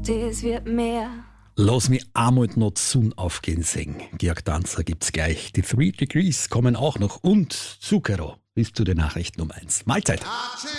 es wird mehr. Lass mich einmal noch die Sonne aufgehen singen. Georg Danzer gibt's gleich. Die 3 Degrees kommen auch noch und Zucchero bis zu den Nachrichten um 1. Mahlzeit.